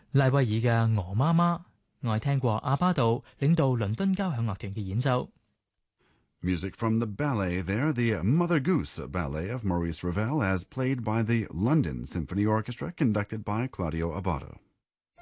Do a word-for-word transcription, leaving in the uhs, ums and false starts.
拉威爾嘅《鵝媽媽》，我係聽過阿巴杜領導倫敦交響樂團嘅演奏。 Music from the ballet there, the Mother Goose Ballet of Maurice Ravel, as played by the London Symphony Orchestra, conducted by Claudio Abbado.